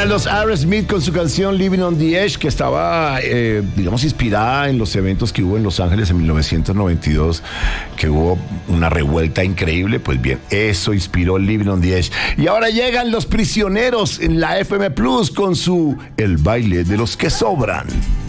Eran los Aerosmith con su canción Living on the Edge, que estaba, digamos, inspirada en los eventos que hubo en Los Ángeles en 1992, que hubo una revuelta increíble. Pues bien, eso inspiró Living on the Edge. Y ahora llegan Los Prisioneros en la FM Plus con su El baile de los que sobran.